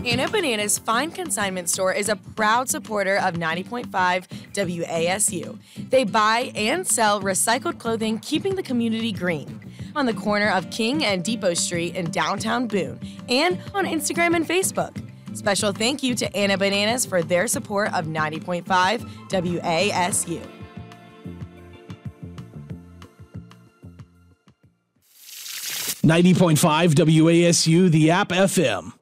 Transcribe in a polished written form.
Anna Banana's Fine Consignment Store is a proud supporter of 90.5 WASU. They buy and sell recycled clothing, keeping the community green. On the corner of King and Depot Street in downtown Boone, and on Instagram and Facebook. Special thank you to Anna Bananas for their support of 90.5 WASU. .5 WASU, the App FM.